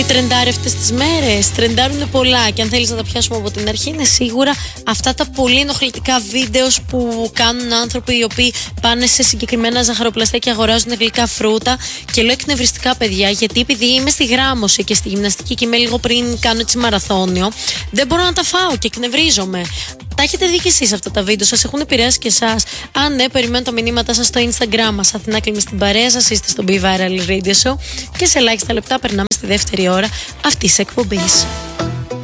Τι τρεντάρει αυτές τις μέρες? Τρεντάρουν πολλά και αν θέλεις να τα πιάσουμε από την αρχή είναι σίγουρα αυτά τα πολύ ενοχλητικά βίντεο που κάνουν άνθρωποι οι οποίοι πάνε σε συγκεκριμένα ζαχαροπλαστεία και αγοράζουν γλυκά φρούτα. Και λέω εκνευριστικά, παιδιά, γιατί επειδή είμαι στη γράμμωση και στη γυμναστική και είμαι λίγο πριν κάνω έτσι μαραθώνιο, δεν μπορώ να τα φάω και εκνευρίζομαι. Τα έχετε δει και εσείς αυτά τα βίντεο? Σας έχουν επηρεάσει και εσάς? Αν ναι, περιμένω τα μηνύματά σας στο Instagram μας. Αθηνά Κλίμη στην παρέα σας, είστε στο Be Viral Radio Show και σε ελάχιστα λεπτά περνάμε στη δεύτερη ώρα αυτής της εκπομπής.